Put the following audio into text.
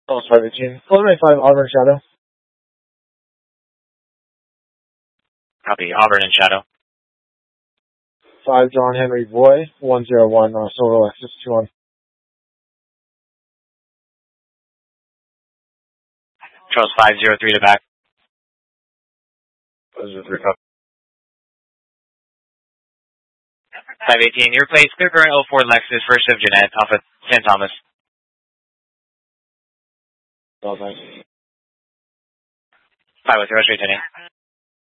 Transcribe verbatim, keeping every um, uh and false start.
Oh, five eighteen. eleven five Auburn Shadow. Copy. Auburn and Shadow. five John Henry Boy. one zero one uh, Silver Lexus two one. Charles five zero three to back. five zero three copy. five eighteen. You replace Clear Current oh four Lexus First of Jeanette off of Saint Thomas. Oh, thanks. five oh three, straight to